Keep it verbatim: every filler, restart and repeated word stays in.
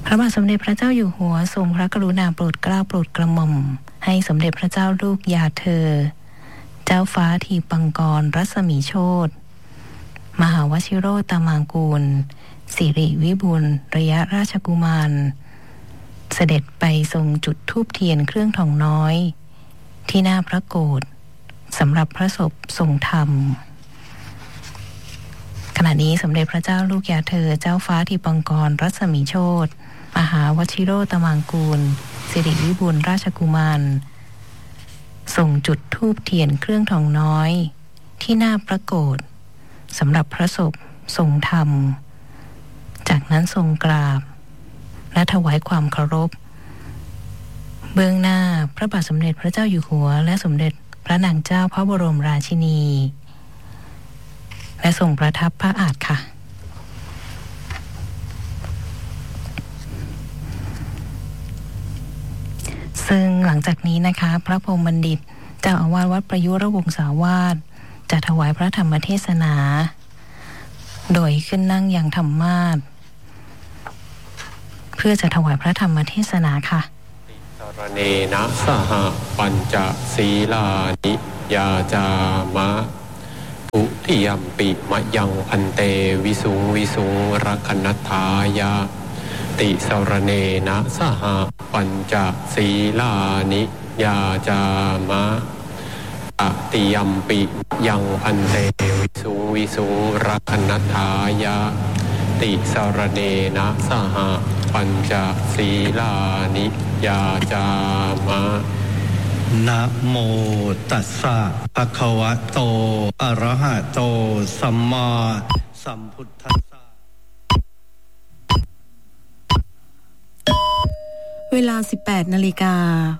พระบาทสมเด็จพระเจ้าอยู่หัวทรงพระกรุณาโปรดเกล้าโปรดกระหม่อมให้สมเด็จพระเจ้าลูกยาเธอเจ้าฟ้าทีปังกรรัศมีโชติมหาวชิโรตามางกูลสิริวิบูลย์ระยะราชกุมารเสด็จไปทรงจุดธูปเทียนเครื่องทองน้อยที่หน้าพระโกฐสำหรับพระศพทรงธรรมขณะนี้สมเด็จพระเจ้าลูกยาเธอเจ้าฟ้าทีปังกรรัศมีโชติมหาวชิโรตามางกูลสิริวิบูลย์ราชกุมารส่งจุดธูปเทียนเครื่องทองน้อยที่หน้าพระโกฐสำหรับพระศพทรงธรรมจากนั้นทรงกราบและถวายความเคารพเบื้องหน้าพระบาทสมเด็จพระเจ้าอยู่หัวและสมเด็จพระนางเจ้าพระบรมราชินีและทรงประทับพระอาฏค่ะซึ่งหลังจากนี้นะคะพระพรหมบัณฑิตเจ้าอาวาสวัดประยุรวงศาวาสจะถวายพระธรรมเทศนาโดยขึ้นนั่งยังธรรมาสน์เพื่อจะถวายพระธรรมเทศนาค่ะสรเนนะสหปัญจศีลานิยาจามะทุติยัมปิมะยังพันเตวิสุงวิสุงรักนัฏฐายะติสรเนนะสหปัญจศีลานิยาจามะตติยัมปิยังพันเตวิสุงวิสุงรักนัฏฐายะติสรเนนะสหปัญจศีลานิยาจามะนะโมตัสสะภะคะวะโตอะระหะโตสัมมาสัมพุทธัสสะเวลา สิบแปดนาฬิกา